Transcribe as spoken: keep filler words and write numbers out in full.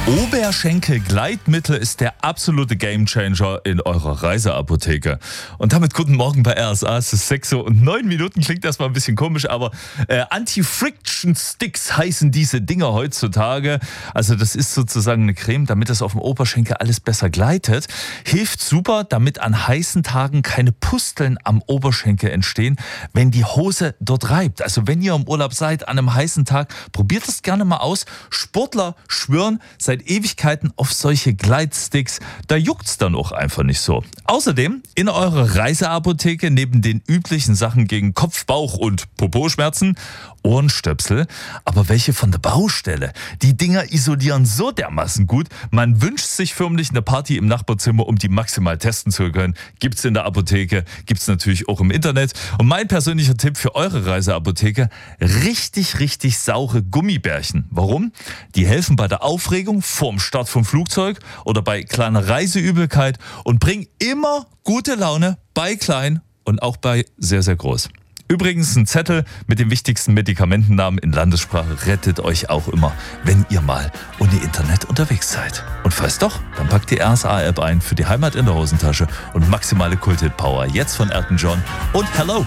Oberschenkel-Gleitmittel ist der absolute Gamechanger in eurer Reiseapotheke. Und damit guten Morgen bei R S A. Es ist sechs Uhr und neun Minuten. Klingt erstmal ein bisschen komisch, aber äh, Anti-Friction-Sticks heißen diese Dinger heutzutage. Also das ist sozusagen eine Creme, damit das auf dem Oberschenkel alles besser gleitet. Hilft super, damit an heißen Tagen keine Pusteln am Oberschenkel entstehen, wenn die Hose dort reibt. Also wenn ihr im Urlaub seid an einem heißen Tag, probiert das gerne mal aus. Sportler schwören seit Ewigkeiten auf solche Gleitsticks. Da juckt's dann auch einfach nicht so. Außerdem in eurer Reiseapotheke neben den üblichen Sachen gegen Kopf-, Bauch- und Poposchmerzen Ohrenstöpsel, aber welche von der Baustelle. Die Dinger isolieren so dermaßen gut, man wünscht sich förmlich eine Party im Nachbarzimmer, um die maximal testen zu können. Gibt's in der Apotheke, gibt's natürlich auch im Internet. Und mein persönlicher Tipp für eure Reiseapotheke: richtig, richtig saure Gummibärchen. Warum? Die helfen bei der Aufregung vorm Start vom Flugzeug oder bei kleiner Reiseübelkeit und bringen immer gute Laune bei klein und auch bei sehr, sehr groß. Übrigens, ein Zettel mit den wichtigsten Medikamentennamen in Landessprache rettet euch auch immer, wenn ihr mal ohne Internet unterwegs seid. Und falls doch, dann packt die R S A-App ein für die Heimat in der Hosentasche und maximale Kult-Hit-Power. Jetzt von Elton John und Hello!